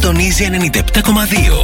τον Easy 97,2.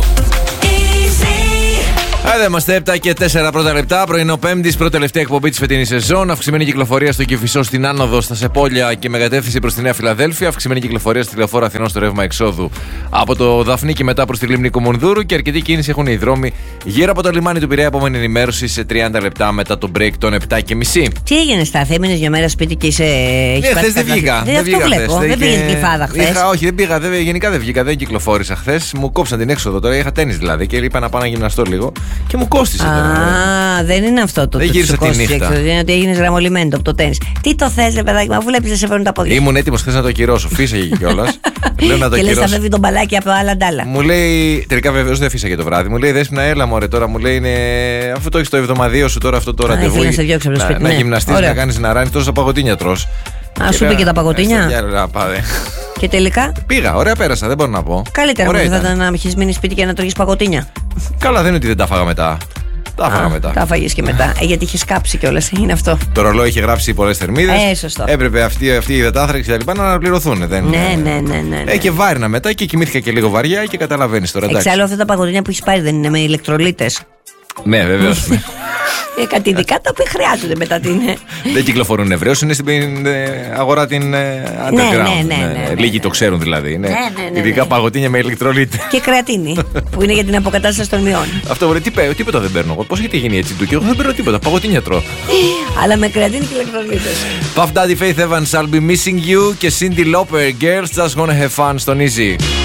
Εδώ είμαστε 7 και 4 πρώτα λεπτά. Πρωινό Πέμπτης, πρώτη τελευταία εκπομπή της φετινής σεζόν. Αυξημένη κυκλοφορία στο Κηφισό, στην άνοδο, στα Σεπόλια και με κατεύθυνση προς τη Νέα Φιλαδέλφια. Αυξημένη κυκλοφορία στη Λεωφόρο Αθηνών στο ρεύμα εξόδου από το Δαφνί και μετά προς τη λίμνη Κομουνδούρου. Και αρκετή κίνηση έχουν οι δρόμοι γύρω από το λιμάνι του Πειραιά. Επόμενη ενημέρωση σε 30 λεπτά μετά το break των 7:30. Τι έγινε, Στάθη, έμεινες για μέρα σπίτι και είσαι. Χθες δεν βγήκα. Δεν βλέπω. Δεν πήγες Γλυφάδα χθες. Όχι, δεν πήγα. Γενικά δεν βγήκα, δεν κυκλοφόρησα χθες. Μου κόψαν την έξοδο τώρα. Είχα τένις δηλαδή και είπα να πάω να γυμναστώ λίγο. Και μου κόστησε. Δεν είναι αυτό το. Δεν γύρισα τη νύχτα. Είναι ότι έγινε γραμμολιμένο από το τέννις. Τι το θες, ρε παιδάκι μου, αφού βλέπεις να σε φέρουν τα πόδια. Ήμουν έτοιμος χθες να το ακυρώσω. Φύσαγε κιόλας. Λέω να το ακυρώσω. Και λες θα φεύγει τον μπαλάκι από άλλα ντάλα. Μου λέει. Τελικά βεβαίως δεν φύσαγε το βράδυ. Μου λέει Δέσποινα, έλα μωρέ τώρα. Μου λέει αφού το έχεις το εβδομαδίο σου τώρα αυτό το ραντεβού. Να γυμναστείς, να κάνεις να ράνεις τόσα παγωτίνια τρως. Α, σου πήγε τα παγωτίνια. Και τελικά. Πήγα, ωραία πέρασα, δεν μπορώ να πω. Καλύτερα θα ήταν να έχεις μείνει σπίτι και να τρώγεις παγωτίνια. Καλά, δεν είναι ότι δεν τα φάγα μετά. Τα φάγα μετά. Τα φάγες και μετά. Γιατί είχε κάψει κιόλας, είναι αυτό. Το ρολόι είχε γράψει πολλές θερμίδες. Σωστό. Έπρεπε αυτή η υδατάνθραξη και τα λοιπά να αναπληρωθούν. Ναι. Και βάρινα μετά και κοιμήθηκα και λίγο βαριά και καταλαβαίνεις τώρα. Εξάλλου αυτά τα παγωτίνια που έχεις πάρει δεν είναι με ηλεκτρολίτες. Ναι, βεβαίως. Κάτι ειδικά τα οποία χρειάζονται μετά την. Δεν κυκλοφορούν ευρέως, είναι στην αγορά την underground. Ναι. Λίγοι το ξέρουν δηλαδή. Ειδικά παγωτίνια με ηλεκτρολίτε. Και κρεατίνη, που είναι για την αποκατάσταση των μειών. Αυτό μπορεί, τίποτα δεν παίρνω. Πώς έχει γίνει έτσι του και εγώ δεν παίρνω τίποτα. Παγωτίνια τρώω. Αλλά με κρεατίνη και ηλεκτρολίτες. Puff Daddy, Faith Evans, I'll be missing you και Cyndi Lauper, Girls Just Gonna Have Fun στον Easy.